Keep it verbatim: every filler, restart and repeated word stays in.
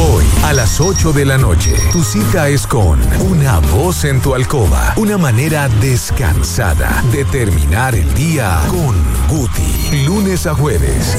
Hoy, a las ocho de la noche, tu cita es con Una Voz en tu Alcoba. Una manera descansada de terminar el día con Guti. Lunes a jueves,